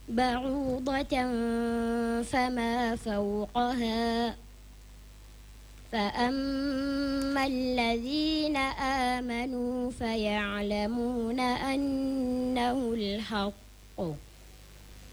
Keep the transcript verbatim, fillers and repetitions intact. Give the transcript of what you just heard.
بعوضة فما فوقها فأما الذين آمنوا فيعلمون أنه الحق